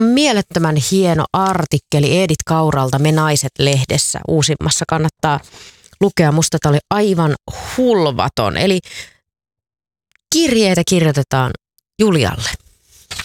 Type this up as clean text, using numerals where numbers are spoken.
mielettömän hieno artikkeli Edith Kauralta Me Naiset-lehdessä uusimmassa. Kannattaa lukea. Musta tämä oli aivan hulvaton. Eli kirjeitä kirjoitetaan Julialle.